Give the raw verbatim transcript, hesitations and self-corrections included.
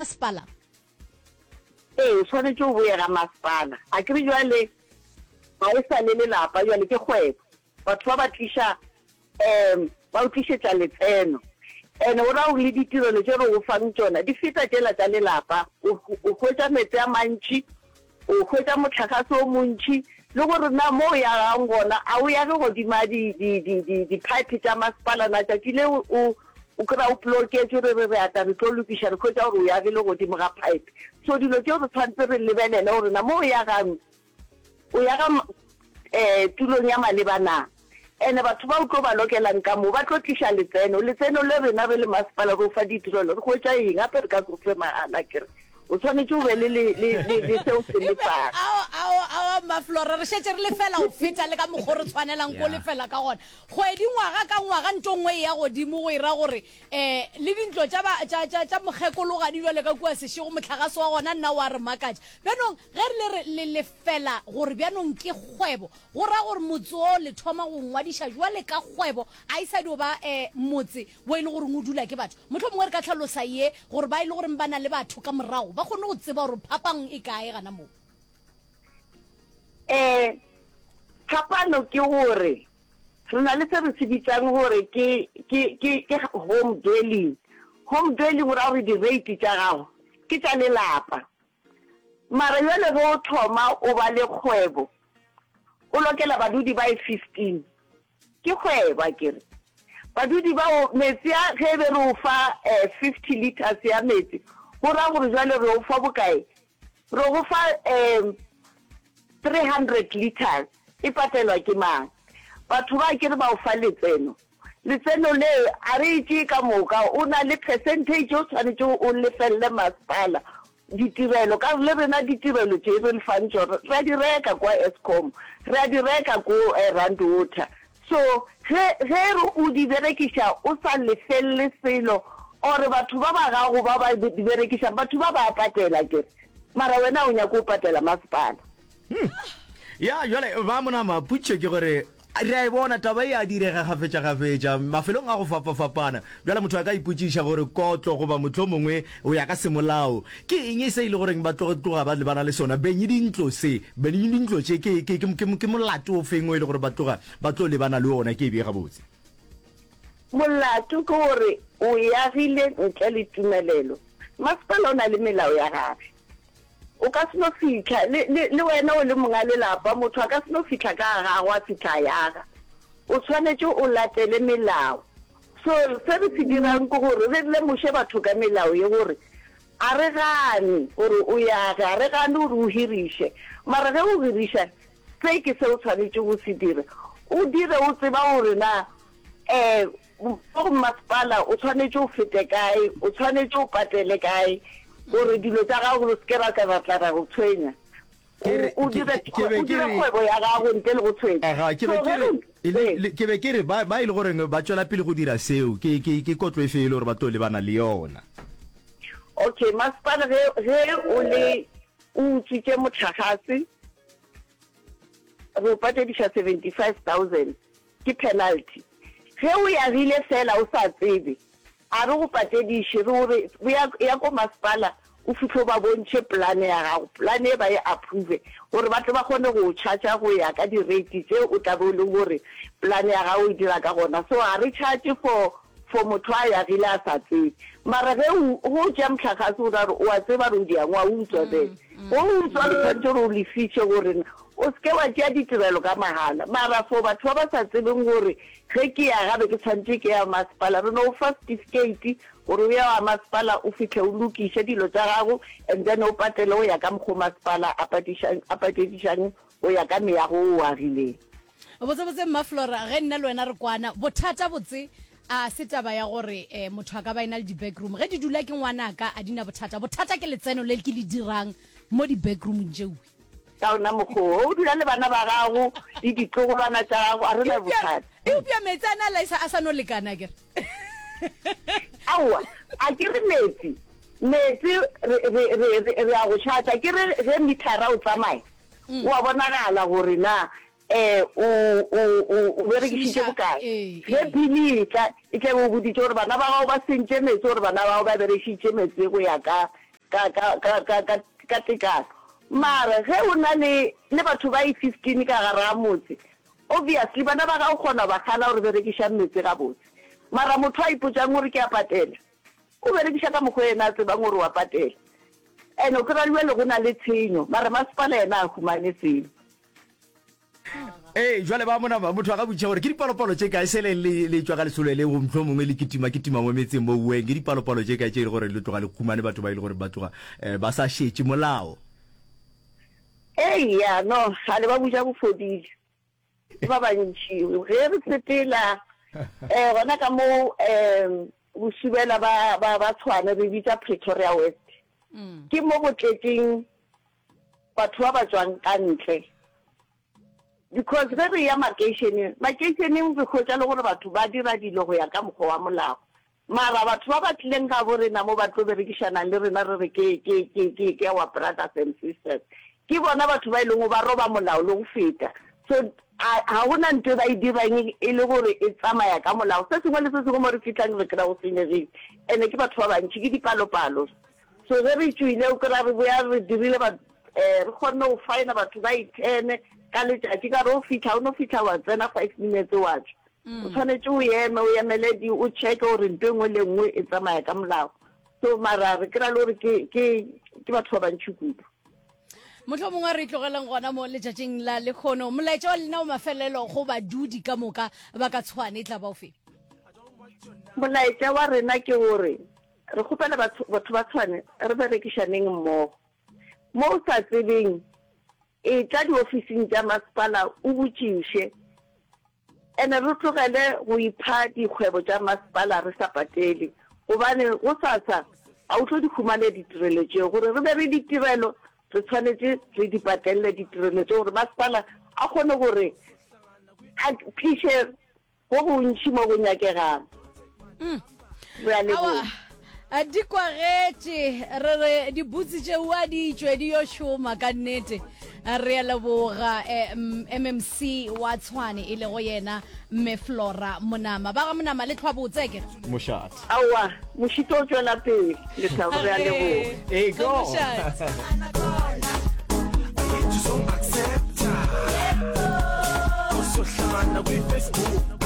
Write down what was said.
masepala ee tshwanetse o boye ga masepala a ke re jwale ga e sa le lelapa jwale ke kgwebo batho ba ba tlisha um ba o tlisetsa letseno ene o ra o le ditirelo tse re o fang tsona di feta tela tsa lelapa o hwetsa metsi a mantši o hwetsa motlakase o montši le gore na mo ya gang gona a o ya ge godima di-pipe tsa masepala na tšatši le o kry-a o ploketse re re re ata re tlo lokiša re hwetsa gore o ya ge le godimo ga pipe so dilo tseo re tshwanetse re lebelele gore na mo o ya gang o ya ga um tulong ya malebana ene batho ba o tlo ba lokelang ka mo ba tlo tliša letseno letseno le rena re le masepala re o fa ditirelo re hwetsa eng gape re ka se fe maala kere o tshwanetse o be le seo se lefang ao maflora re šetse re lefela go feta le ka mokgwa re tshwanelang ko lefela ka gona kgwedi ngwaga ka ngwaga nto nngwe e ya godimo go ira gore um le dintlo tša mokgekologa di jale ka kua sešego motlhagase wa gona nna wa re makatša bjanong ge re le lefela gore bjanong ke kgwebo go raya gore motse o le thoma go ngwadiša jwale ka kgwebo a isa dio ba um motse bo e le gore o dula ke batho motlho mongwe re ka tlhalosa ye gore ba e le gore ba na le batho ka morago ba kgone go tseba gore phapang e kae gana moo um phapano ke gore re na le se re se bitsang gore ke home dwelling home dwelling gore a gore di-rate tša gago ke tša lelapa mara jale ge o thoma o ba le kgwebo o lokela badudi ba e fifteen ke kgwebo a kere badudi bao metsi a ge be re o fa um fifty liters ya metsi go raya gore jale re o fa bokae re go fa um three hundred liters e patelwa ke mang batho ba ke re ba o fa letseno letseno le a re itse ka moka o na le percentage o tshwanetse o lefelle masepala ditirelo ka le rena ditirelo tse re le fang tsona re a di reka kwa Eskom re a di reka ko Rand Water so ge re o di berekiša o sa lefelle selo ore batho ba ba gago ba ba di berekiša batho ba ba patela ke mara wena o nyaka o patela masepala ya jale ba mona maputše ke gore re a e bona taba e a direga gafetša gafetša mafelong a go fapafapana jale motho a ka ipotšiša gore kotlo goba motho mongwe o ya ka semolao ke eng e se ile goreng ba tloga ba lebana le sona benye dintlo se benye dintlo tše ke molato o feng o e le gore ba tloga ba tlo lebana le ona ke e bega botse molato ke gore o yagile ntle le tumelelo masepala o na le melao ya gape o ka se no fitlha le wena o le monga lelapa motho a ka se no fitlha ka gagwe a fitlha yaga o tshwanetse o latele melao so se re se dirang ke gore re lemoše batho ka melao ye gore a re gane gore o yaga a re gane gore o hiriše mara ge o hiriša se ke se o tshwanetse go se dire o dire o tseba gore na um go masepala o tshwanetse o fete kae o tshwanetse o patele kae gore dilo tša gago go se ra ka batla ra go tshwenya o dire kgwebo ya gago ntle le go tshwenya ke be ke re ba e le gore ba tswela pele go dira seo ke kotlo e fe e le gore ba tlo lebana le yona okay masepala ge o le o utswitše motlhagase re o patediša seventy-five thousand ke penalty ge o yagile fela o sa tsebe a re go patediše re ya ko masepala o fitlho ba bontšhe plane ya gago plane e ba e approve gore batho ba kgone go charge go ya ka di-rate tse o tla bo le gore plane ya gago e dira ka gona so a re charge for for motho a yagile a sa tsebe mara ge go tšea motlhagase o rare o a tseba re o diangwa o utswa then o utswa re tshwanetse gore o lefiše gore o seke wa tšea ditirelo ka mahala mara for batho ba ba sa tsebeng gore ge ke ya gabe ke tshwanetse ke ya masepala re no o fa certificate gore o ya wa masepala o fitlhe o lokiše dilo tša gago and then o patele o ya ka mokgwa masepala a patedišang o ya ka meago o agileng botsebotse mmaflora ge nna le wena re kwana bothata botse a se taba ya gore um motho a ka ba ena le di-backroom ge di dula ke ngwanaka a dina bothata bothata ke letseno le ke le dirang mo di-backroomong jewe ka ona mokgwa o dula le bana ba gago le ditlogolwana tša gago a re na bothata eupša metsi a na laisa a sa no lekana kere aowa a ke re metsi metsi re a go tšhatša ke re ge mithara o tsamaya o a bonagala gore na um o berekišitše bokae ge pele e tla bo boditše gore bana ba gago ba sentše metsi gore bana ba gago ba berekišitše metsi go ya ka ka ka ka ka ka ka tekano mara ge o na le le batho ba fifteen ka gare ga motse obviously bana ba ga o kgona ba khala gore berekisha metse ga botse mara motho a ipotsang gore ke a patela o berekisha ka mokgwa ena tse bang gore wa patela ene o kra le go na le tshenyo mara masepala ena a khumane tshenyo. Eh jwale ba mona motho ga butša gore ke dipalopalo tše ka se le le tswa ka lesolo le go mtho mongwe le kitima kitima mo metseng mo bueng ke dipalopalo tše ka tše le gore le tloga le khumane batho ba ile gore ba tloga ba sa shetse molao. Eh ya no ga le ba butša go fodile ba bantši ge re sepela eh gona ka mo em go subela ba ba ba tshwana re bitsa Pretoria West ke mo go tletseng batho ba ba tswang ka ntle because ge re ya makeisheneng makeisheneng re khotsa le gore batho ba dira dilo go ya ka mokgwa wa molao mara batho ba ba tlileng ga borena mo ba tlo berekishana le rena re re ke ke ke ke ke wa brothers and sisters ke bona batho ba ileng ba roba molao le go feta so ha hona ntwe ba idirang e le gore e tsamaya ka molao se sengwe le se sengwe mo re fitlang re kra go senyegile ene ke batho ba bantši ke dipalopalo so ge re tswile o kra re boya re dirile ba eh re kgone go faina batho ba itene ka letšatši ka re o fitlha o no fitlha wa tsena five minutes wa tswa o tshwanetse o eme o emele di o check gore ntwe ngwe le ngwe e tsamaya ka molao so mara re kra le gore ke ke ke batho ba bantši kudu. Motho mongwe re tlogelang gona mo letšatšing la lekgono molaetša wa lena o mafelelo go badudi ka moka ba ka tshwane tla ba o fe? Molaetša wa rena ke gore re kgopela batho ba tshwane re berekishaneng mmogo mo o sa tsebeng e tla diofising tša masepala o botšiše ene re tlogele go ipha dikgwebo tša masepala re sa patele gobane go sasa a o tlo di khumane ditirelo tšeo gore re be re ditirelo re tshwanetse re di patelele ditirelo tšeo gore masepala a kgone gore a phiše go bontši mo go nyakegang. Re a leboga. A di kwagetše re re di butsi tšeo a di tšwe di yo šoma ka nnete re a leboga M M C wa Tshwane e le go yena mme Flora Monama ba ga Monama le tlhwa botse ke Moshat awa moshito o tswela pele le tla re a leboga. Hey go accept. So hlangana kwi Facebook